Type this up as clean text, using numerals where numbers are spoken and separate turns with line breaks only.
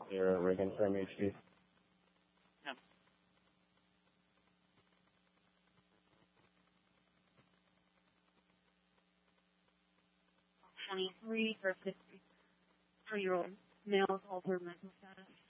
You're Reagan from HD.
No. 23 for 53-year-old male with altered mental status.